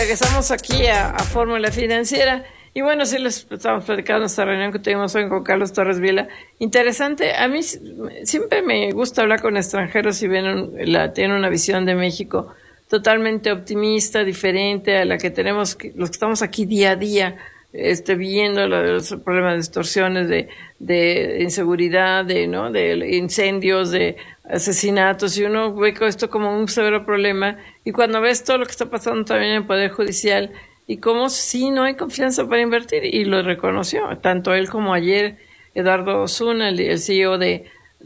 Regresamos aquí a Fórmula Financiera. Y bueno, sí les estamos platicando esta reunión que tuvimos hoy con Carlos Torres Vila. Interesante. A mí siempre me gusta hablar con extranjeros y tienen una visión de México totalmente optimista, diferente a la que tenemos los que estamos aquí día a día, viendo los problemas de extorsiones, de inseguridad, de incendios, de asesinatos, y uno ve esto como un severo problema, y cuando ves todo lo que está pasando también en el Poder Judicial, y cómo sí no hay confianza para invertir, y lo reconoció, tanto él como ayer Eduardo Osuna, el CEO de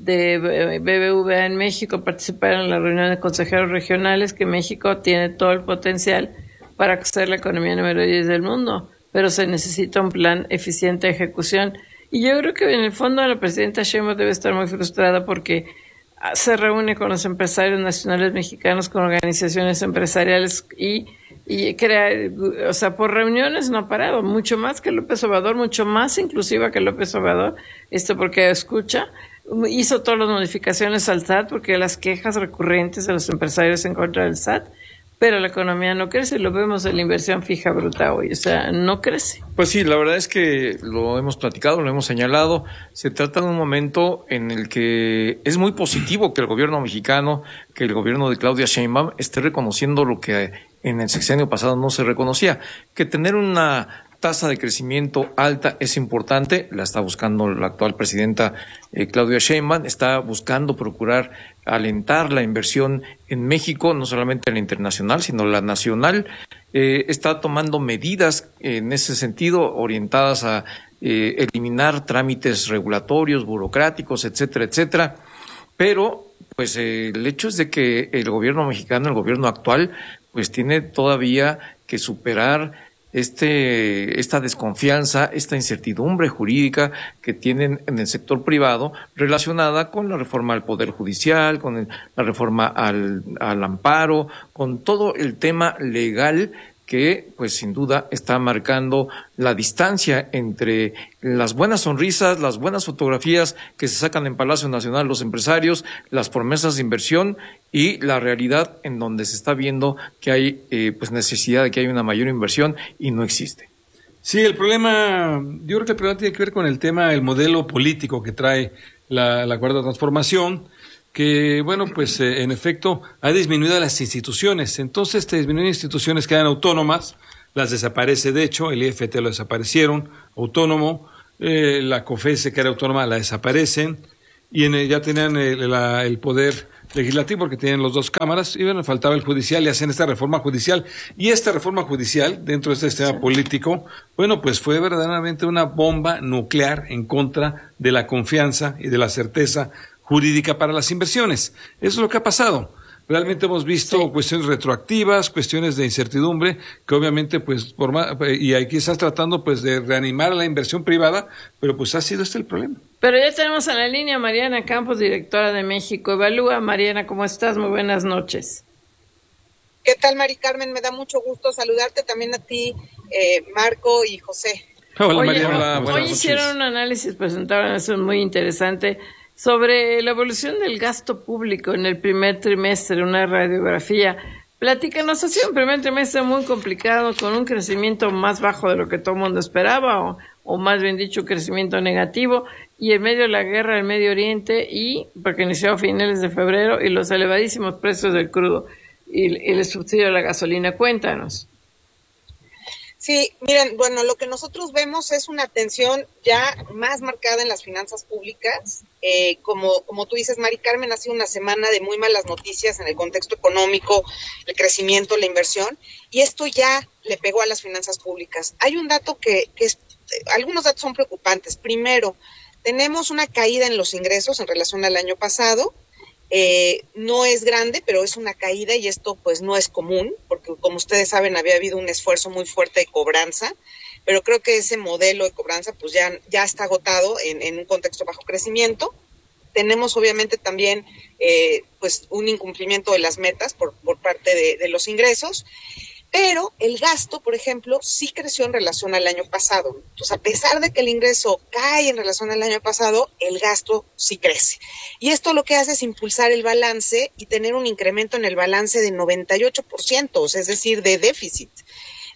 BBVA en México, participaron en la reunión de consejeros regionales, que México tiene todo el potencial para ser la economía número 10 del mundo, pero se necesita un plan eficiente de ejecución. Y yo creo que en el fondo la presidenta Sheinbaum debe estar muy frustrada porque se reúne con los empresarios nacionales mexicanos, con organizaciones empresariales y crea, por reuniones no ha parado, mucho más que López Obrador, mucho más inclusiva que López Obrador, porque escucha, hizo todas las modificaciones al SAT porque las quejas recurrentes de los empresarios en contra del SAT, pero la economía no crece, lo vemos en la inversión fija bruta hoy, no crece. Pues sí, la verdad es que lo hemos platicado, lo hemos señalado, se trata de un momento en el que es muy positivo que el gobierno mexicano, que el gobierno de Claudia Sheinbaum esté reconociendo lo que en el sexenio pasado no se reconocía, que tener una tasa de crecimiento alta es importante, la está buscando la actual presidenta Claudia Sheinbaum, está buscando procurar alentar la inversión en México, no solamente la internacional, sino la nacional, está tomando medidas en ese sentido orientadas a eliminar trámites regulatorios, burocráticos, etcétera, etcétera, pero pues el hecho es de que el gobierno mexicano, el gobierno actual, pues tiene todavía que superar esta desconfianza, esta incertidumbre jurídica que tienen en el sector privado relacionada con la reforma al Poder Judicial, con la reforma al amparo, con todo el tema legal que, pues sin duda, está marcando la distancia entre las buenas sonrisas, las buenas fotografías que se sacan en Palacio Nacional los empresarios, las promesas de inversión y la realidad en donde se está viendo que hay necesidad de que haya una mayor inversión y no existe. Sí, yo creo que el problema tiene que ver con el modelo político que trae la Cuarta Transformación, que, en efecto, ha disminuido las instituciones. Entonces, disminuyen instituciones que eran autónomas, las desaparece, de hecho, el IFT lo desaparecieron, autónomo, la COFESE, que era autónoma, la desaparecen, y ya tenían el poder legislativo, porque tienen las dos cámaras, y faltaba el judicial, y hacen esta reforma judicial. Y esta reforma judicial, dentro de este sistema político, fue verdaderamente una bomba nuclear en contra de la confianza y de la certeza jurídica para las inversiones. Eso es lo que ha pasado. Realmente hemos visto cuestiones retroactivas, cuestiones de incertidumbre, que obviamente, y aquí estás tratando, de reanimar a la inversión privada, pero ha sido el problema. Pero ya tenemos en la línea a Mariana Campos, directora de México Evalúa. Mariana, ¿cómo estás? Muy buenas noches. ¿Qué tal, Mari Carmen? Me da mucho gusto saludarte, también a ti, Marco y José. Hola, Mariana. Hoy hicieron un análisis, presentaron eso muy interesante, sobre la evolución del gasto público en el primer trimestre, una radiografía. Platícanos, ha sido un primer trimestre muy complicado, con un crecimiento más bajo de lo que todo el mundo esperaba, o más bien dicho, un crecimiento negativo, y en medio de la guerra del Medio Oriente, porque inició a finales de febrero, y los elevadísimos precios del crudo y el subsidio de la gasolina. Cuéntanos. Sí, miren, lo que nosotros vemos es una tensión ya más marcada en las finanzas públicas. Como tú dices, Mari Carmen, ha sido una semana de muy malas noticias en el contexto económico, el crecimiento, la inversión, y esto ya le pegó a las finanzas públicas. Hay un dato algunos datos son preocupantes. Primero, tenemos una caída en los ingresos en relación al año pasado. No es grande, pero es una caída, y esto no es común, porque como ustedes saben había habido un esfuerzo muy fuerte de cobranza, pero creo que ese modelo de cobranza ya está agotado en un contexto bajo crecimiento. Tenemos obviamente también un incumplimiento de las metas por parte de los ingresos, pero el gasto, por ejemplo, sí creció en relación al año pasado. Entonces, a pesar de que el ingreso cae en relación al año pasado, el gasto sí crece. Y esto lo que hace es impulsar el balance y tener un incremento en el balance de 98%, es decir, de déficit.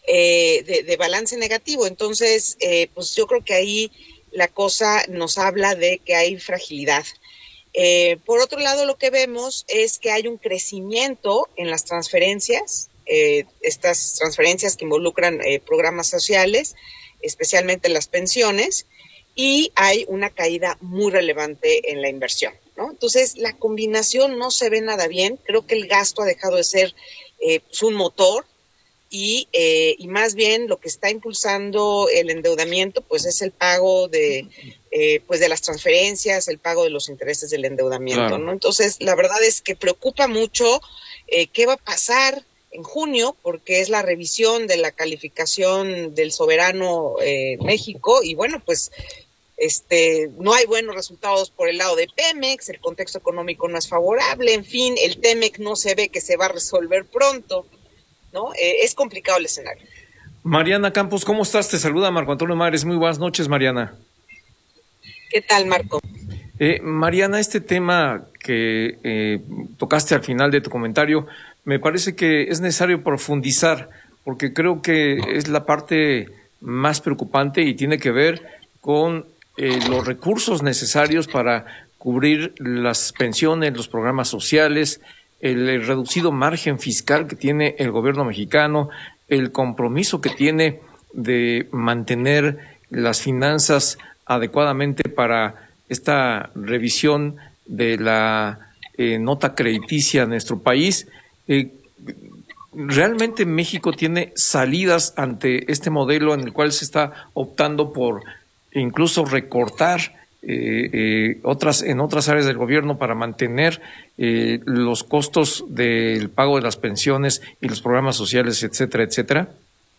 de balance negativo. Entonces, pues yo creo que ahí la cosa nos habla de que hay fragilidad. Por otro lado, lo que vemos es que hay un crecimiento en las transferencias, estas transferencias que involucran programas sociales, especialmente las pensiones, y hay una caída muy relevante en la inversión, ¿no? Entonces, la combinación no se ve nada bien. Creo que el gasto ha dejado de ser pues un motor y más bien lo que está impulsando el endeudamiento pues es el pago de las transferencias, el pago de los intereses del endeudamiento, claro, ¿no? Entonces, la verdad es que preocupa mucho qué va a pasar en junio, porque es la revisión de la calificación del soberano México, y bueno, pues no hay buenos resultados por el lado de Pemex, el contexto económico no es favorable, en fin, el TEMEC no se ve que se va a resolver pronto, ¿no? Es complicado el escenario. Mariana Campos, ¿cómo estás? Te saluda Marco Antonio Mares. Muy buenas noches, Mariana. ¿Qué tal, Marco? Mariana, este tema que tocaste al final de tu comentario, me parece que es necesario profundizar, porque creo que es la parte más preocupante y tiene que ver con los recursos necesarios para cubrir las pensiones, los programas sociales, el reducido margen fiscal que tiene el gobierno mexicano, el compromiso que tiene de mantener las finanzas adecuadamente para esta revisión de la nota crediticia de nuestro país. ¿Realmente México tiene salidas ante este modelo en el cual se está optando por incluso recortar en otras áreas del gobierno para mantener los costos del pago de las pensiones y los programas sociales, etcétera, etcétera?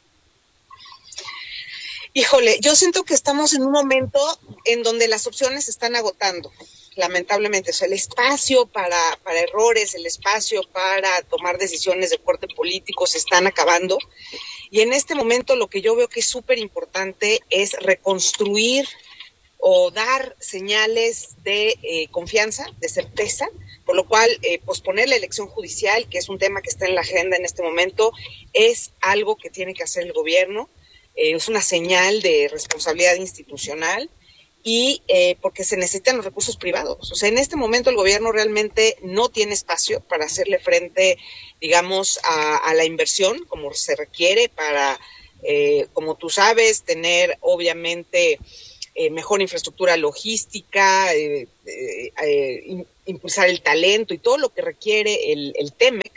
Híjole, yo siento que estamos en un momento en donde las opciones se están agotando, lamentablemente. O sea, el espacio para errores, el espacio para tomar decisiones de corte político se están acabando. Y en este momento lo que yo veo que es súper importante es reconstruir o dar señales de confianza, de certeza, por lo cual posponer la elección judicial, que es un tema que está en la agenda en este momento, es algo que tiene que hacer el gobierno. Es una señal de responsabilidad institucional y porque se necesitan los recursos privados. O sea, en este momento el gobierno realmente no tiene espacio para hacerle frente, digamos, a la inversión como se requiere para, como tú sabes, tener obviamente mejor infraestructura logística, impulsar el talento y todo lo que requiere el TEMEC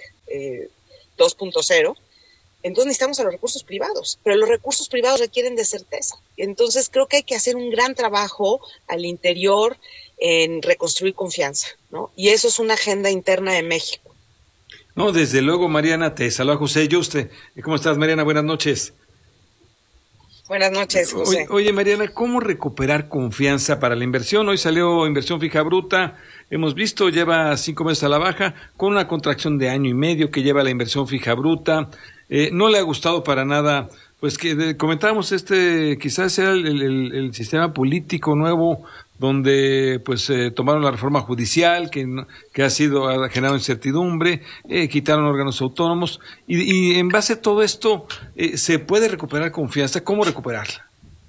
2.0. Entonces necesitamos a los recursos privados, pero los recursos privados requieren de certeza. Entonces creo que hay que hacer un gran trabajo al interior en reconstruir confianza, ¿no? Y eso es una agenda interna de México. No, desde luego, Mariana, te saluda José Yuste. ¿Cómo estás, Mariana? Buenas noches. Buenas noches, José. Oye, Mariana, ¿cómo recuperar confianza para la inversión? Hoy salió inversión fija bruta, hemos visto, lleva 5 meses a la baja, con una contracción de 1.5 años que lleva la inversión fija bruta. No le ha gustado para nada, pues que comentábamos quizás sea el sistema político nuevo donde pues tomaron la reforma judicial que ha generado incertidumbre, quitaron órganos autónomos y en base a todo esto se puede recuperar confianza. ¿Cómo recuperarla?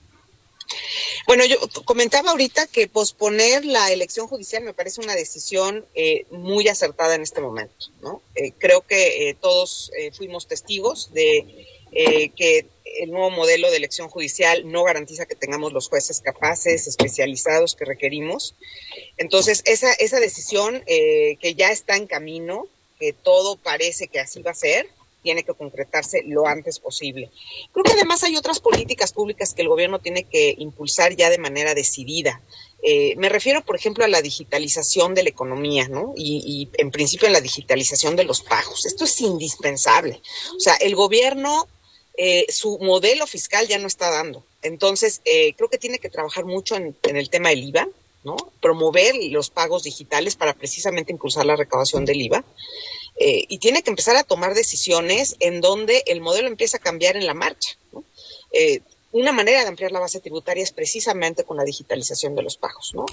Bueno, yo comentaba ahorita que posponer la elección judicial me parece una decisión muy acertada en este momento, ¿no? Creo que todos fuimos testigos de que el nuevo modelo de elección judicial no garantiza que tengamos los jueces capaces, especializados que requerimos. Entonces, esa decisión que ya está en camino, que todo parece que así va a ser, tiene que concretarse lo antes posible. Creo que además hay otras políticas públicas que el gobierno tiene que impulsar ya de manera decidida. Me refiero, por ejemplo, a la digitalización de la economía, ¿no? Y en principio a la digitalización de los pagos. Esto es indispensable. O sea, el gobierno, su modelo fiscal ya no está dando. Entonces, creo que tiene que trabajar mucho en el tema del IVA, ¿no? Promover los pagos digitales para precisamente impulsar la recaudación del IVA. Y tiene que empezar a tomar decisiones en donde el modelo empieza a cambiar en la marcha, ¿no? Una manera de ampliar la base tributaria es precisamente con la digitalización de los pagos, ¿no?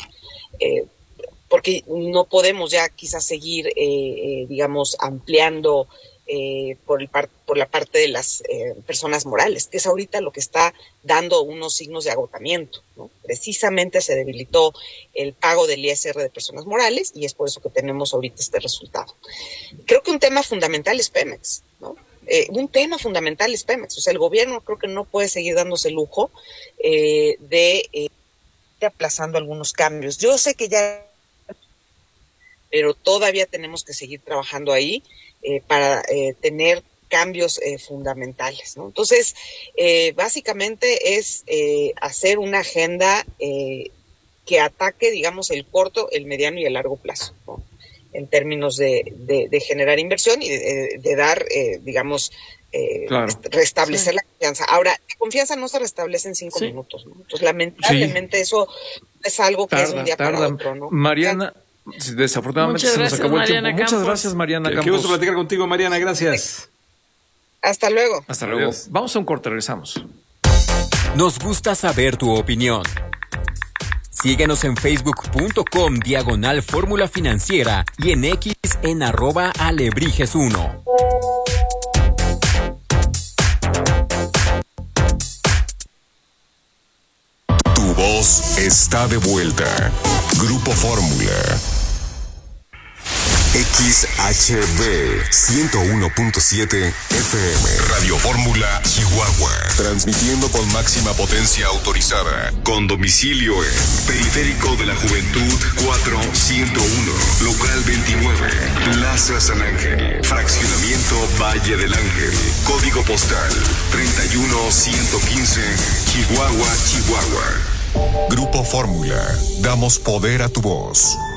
Porque no podemos ya quizás seguir, digamos, ampliando por la parte de las personas morales, que es ahorita lo que está dando unos signos de agotamiento, ¿no? Precisamente se debilitó el pago del ISR de personas morales y es por eso que tenemos ahorita este resultado. Creo que un tema fundamental es Pemex, ¿no? Un tema fundamental es Pemex. O sea, el gobierno creo que no puede seguir dándose el lujo de ir aplazando algunos cambios. Yo sé que ya, pero todavía tenemos que seguir trabajando ahí para tener cambios fundamentales, ¿no? Entonces, básicamente es hacer una agenda que ataque, digamos, el corto, el mediano y el largo plazo, ¿no? En términos de generar inversión y de dar, digamos, claro, restablecer la confianza. Ahora, la confianza no se restablece en 5 minutos, ¿no? Entonces, lamentablemente eso es algo que es un día para otro, ¿no? Mariana, desafortunadamente se nos acabó el tiempo. Muchas gracias, Mariana Campos. Qué gusto platicar contigo, Mariana, gracias. Hasta luego. Hasta luego. Adiós. Vamos a un corte, regresamos. Nos gusta saber tu opinión. Síguenos en facebook.com/Fórmula Financiera y en X en @Alebrijes1. Tu voz está de vuelta. Grupo Fórmula. XHB 101.7 FM. Radio Fórmula Chihuahua. Transmitiendo con máxima potencia autorizada. Con domicilio en Periférico de la Juventud 4101. Local 29. Plaza San Ángel. Fraccionamiento Valle del Ángel. Código postal 31115. Chihuahua, Chihuahua. Grupo Fórmula. Damos poder a tu voz.